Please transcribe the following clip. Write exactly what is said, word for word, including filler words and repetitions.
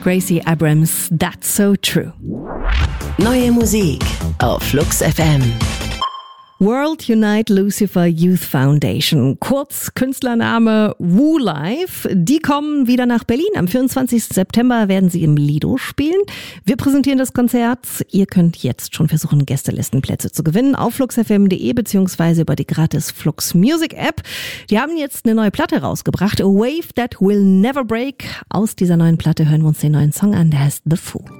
Gracie Abrams, That's So True. Neue Musik auf Flux F M. World Unite Lucifer Youth Foundation, kurz Künstlername Woo Life. Die kommen wieder nach Berlin. Am vierundzwanzigsten September werden sie im Lido spielen. Wir präsentieren das Konzert. Ihr könnt jetzt schon versuchen, Gästelistenplätze zu gewinnen auf flux f m punkt de beziehungsweise über die gratis Flux Music App. Die haben jetzt eine neue Platte rausgebracht, A Wave That Will Never Break. Aus dieser neuen Platte hören wir uns den neuen Song an, der heißt The Fool.